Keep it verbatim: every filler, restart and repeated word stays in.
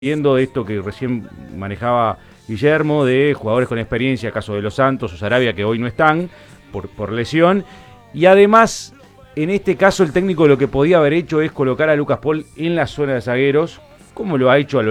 Viendo esto que recién manejaba Guillermo, de jugadores con experiencia, caso de Los Santos o Sarabia, que hoy no están por, por lesión. Y además, en este caso, el técnico lo que podía haber hecho es colocar a Lucas Paul en la zona de zagueros, como lo ha hecho a lo